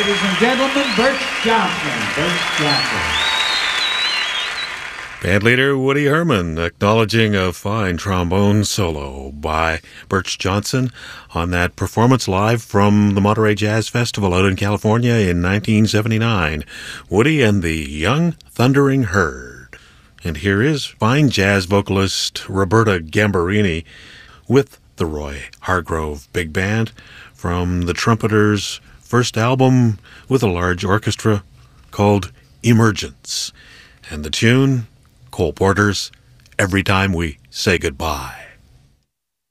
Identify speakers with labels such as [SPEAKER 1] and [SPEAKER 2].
[SPEAKER 1] ladies and gentlemen, Birch Johnson. Birch Johnson.
[SPEAKER 2] Bandleader Woody Herman acknowledging a fine trombone solo by Birch Johnson on that performance live from the Monterey Jazz Festival out in California in 1979. Woody and the Young Thundering Herd. And here is fine jazz vocalist Roberta Gambarini with the Roy Hargrove Big Band from the Trumpeters' first album with a large orchestra called Emergence. And the tune, Cole Porter's Every Time We Say Goodbye.